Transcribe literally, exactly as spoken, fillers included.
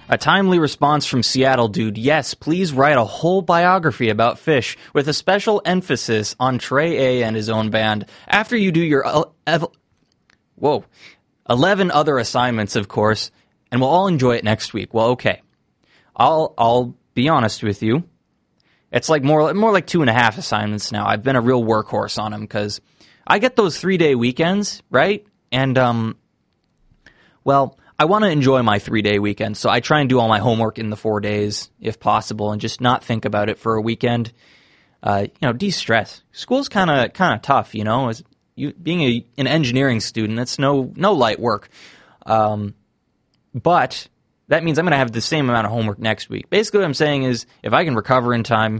A timely response from Seattle Dude. Yes, please write a whole biography about Phish with a special emphasis on Trey A and his own band. After you do your uh, ev- whoa, eleven other assignments, of course, and we'll all enjoy it next week. Well, okay. I'll I'll be honest with you. It's like more more like two and a half assignments now. I've been a real workhorse on them because I get those three-day weekends, right? And, um, well, I want to enjoy my three-day weekend, so I try and do all my homework in the four days, if possible, and just not think about it for a weekend. Uh, you know, de-stress. School's kind of kind of tough, you know. As you, being a, an engineering student, it's no no light work. Um, but that means I'm going to have the same amount of homework next week. Basically, what I'm saying is, if I can recover in time,